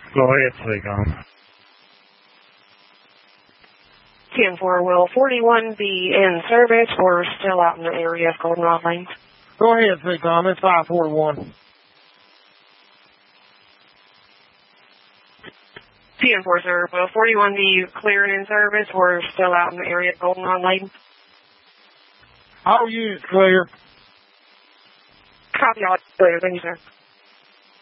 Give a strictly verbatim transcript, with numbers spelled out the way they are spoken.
Go ahead, Seacom. ten four, will forty-one be in service or still out in the area of Goldenrod Lane? Go ahead, Seacom. It's five forty-one. ten four, sir. Will forty-one be clear and in service or still out in the area of Goldenrod Lane? All units clear. Copy all clear. Thank you, sir.